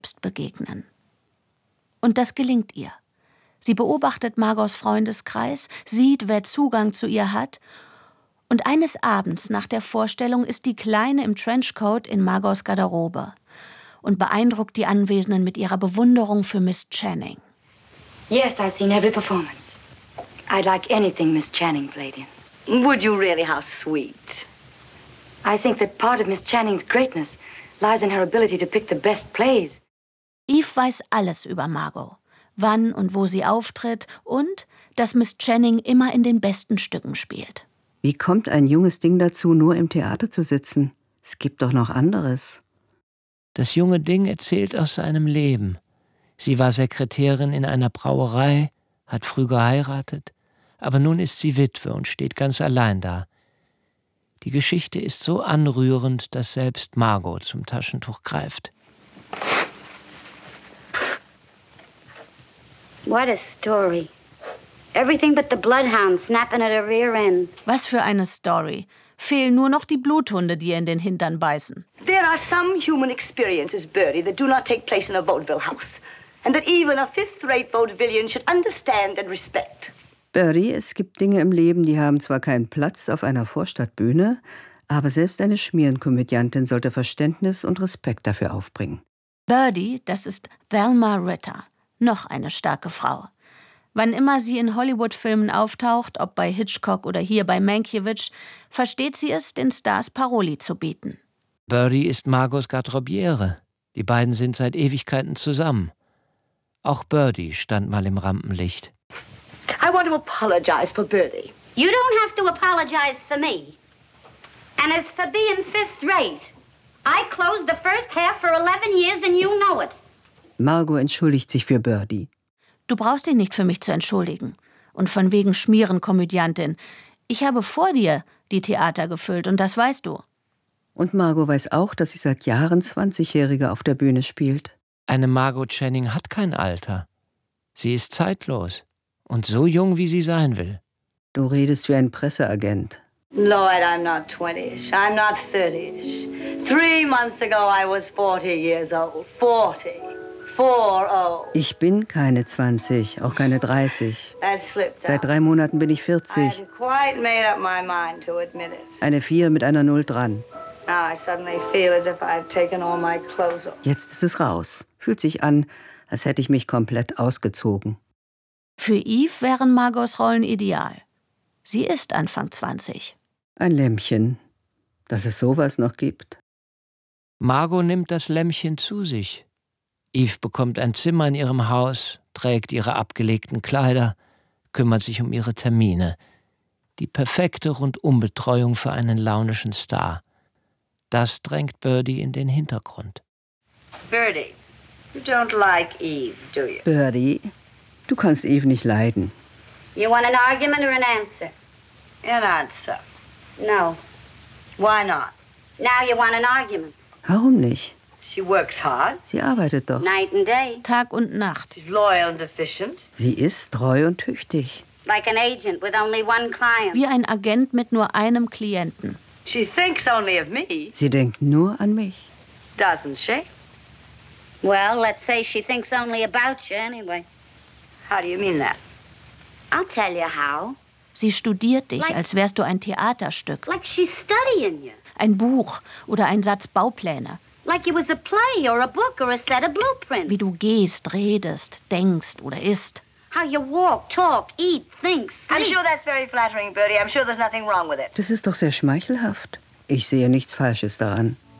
begegnen. Und das gelingt ihr. Sie beobachtet Margots Freundeskreis, sieht, wer Zugang zu ihr hat. Und eines Abends nach der Vorstellung ist die Kleine im Trenchcoat in Margots Garderobe und beeindruckt die Anwesenden mit ihrer Bewunderung für Miss Channing. Yes, I've seen every performance. I'd like anything Miss Channing played in. Would you really? How sweet. I think that part of Miss Channing's greatness lies in her ability to pick the best plays. Eve weiß alles über Margot, wann und wo sie auftritt und dass Miss Channing immer in den besten Stücken spielt. Wie kommt ein junges Ding dazu, nur im Theater zu sitzen? Es gibt doch noch anderes. Das junge Ding erzählt aus seinem Leben. Sie war Sekretärin in einer Brauerei, hat früh geheiratet, aber nun ist sie Witwe und steht ganz allein da. Die Geschichte ist so anrührend, dass selbst Margot zum Taschentuch greift. What a story. Everything but the bloodhound snapping at her rear end. Was für eine Story. Fehlen nur noch die Bluthunde, die ihr in den Hintern beißen. There are some human experiences, Birdie, that do not take place in a vaudeville house. And that even a fifth-rate vaudevillian should understand and respect. Birdie, es gibt Dinge im Leben, die haben zwar keinen Platz auf einer Vorstadtbühne, aber selbst eine Schmierenkomödiantin sollte Verständnis und Respekt dafür aufbringen. Birdie, das ist Thelma Ritter. Noch eine starke Frau. Wann immer sie in Hollywood-Filmen auftaucht, ob bei Hitchcock oder hier bei Mankiewicz, versteht sie es, den Stars Paroli zu bieten. Birdie ist Margots Garderobiere. Die beiden sind seit Ewigkeiten zusammen. Auch Birdie stand mal im Rampenlicht. I want to apologize for Birdie. You don't have to apologize for me. And as for being fifth rate, I closed the first half for 11 years and you know it. Margot entschuldigt sich für Birdie. Du brauchst dich nicht für mich zu entschuldigen. Und von wegen Schmierenkomödiantin. Ich habe vor dir die Theater gefüllt und das weißt du. Und Margot weiß auch, dass sie seit Jahren 20-Jährige auf der Bühne spielt. Eine Margot Channing hat kein Alter. Sie ist zeitlos und so jung, wie sie sein will. Du redest wie ein Presseagent. Lloyd, I'm not 20-ish. I'm not 30-ish. 3 months ago I was 40 years old. 40. 40. Ich bin keine 20, auch keine 30. That slipped out. Seit 3 Monaten bin ich I 40. hadn't quite made up my mind to admit it. Eine 4 mit einer 0 dran. Now I suddenly feel as if I'd taken all my clothes off. Jetzt ist es raus. Fühlt sich an, als hätte ich mich komplett ausgezogen. Für Eve wären Margots Rollen ideal. Sie ist Anfang 20. Ein Lämmchen, dass es sowas noch gibt. Margot nimmt das Lämmchen zu sich. Eve bekommt ein Zimmer in ihrem Haus, trägt ihre abgelegten Kleider, kümmert sich um ihre Termine. Die perfekte Rundumbetreuung für einen launischen Star. Das drängt Birdie in den Hintergrund. Birdie, you don't like Eve, do you? Birdie, du kannst Eve nicht leiden. You want an argument or an answer? An answer. No. Why not? Now you want an argument. Warum nicht? She works hard. Sie arbeitet doch. Night and day. Tag und Nacht. She's loyal and efficient. Sie ist treu und tüchtig. Like an agent with only one client. Wie ein Agent mit nur einem Klienten. She thinks only of me, Sie denkt nur an mich. doesn't she? Well, let's say she thinks only about you anyway. How do you mean that? I'll tell you how. Sie studiert dich, als wärst du ein Theaterstück, Like she's studying you. ein Buch oder ein Satz Baupläne. Like it was a play or a book or a set of blueprints. Wie du gehst, redest, denkst oder isst. How you walk, talk, eat, think, sleep. I'm sure that's very flattering, Birdie. I'm sure there's nothing wrong with it. Das ist doch sehr schmeichelhaft. Ich sehe nichts Falsches daran.